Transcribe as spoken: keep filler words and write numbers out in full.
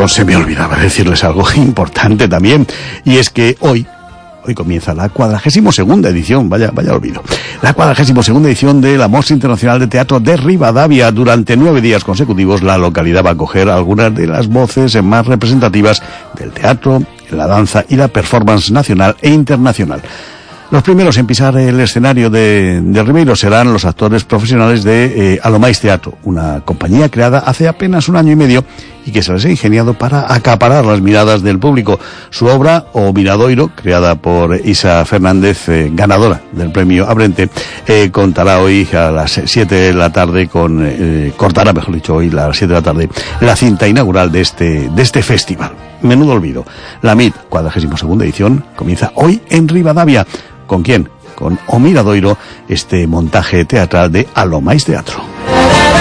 perdón, se me olvidaba decirles algo importante también, y es que hoy, hoy comienza la cuadragésimo segunda edición, vaya, vaya olvido, la cuadragésimo segunda edición de la Mostra Internacional de Teatro de Rivadavia. Durante nueve días consecutivos, la localidad va a acoger algunas de las voces más representativas del teatro, la danza y la performance nacional e internacional. Los primeros en pisar el escenario de, de Ribeiro serán los actores profesionales de eh, Alomais Teatro, una compañía creada hace apenas un año y medio y que se les ha ingeniado para acaparar las miradas del público. Su obra, O Miradoiro, creada por Isa Fernández, eh, ganadora del premio Abrente, eh, contará hoy a las siete de la tarde con, eh, cortará, mejor dicho, hoy a las siete de la tarde, la cinta inaugural de este, de este festival. Menudo olvido. La M I T, cuadragésimo segunda edición, comienza hoy en Rivadavia. ¿Con quién? Con O Miradoiro, este montaje teatral de Alomais Teatro.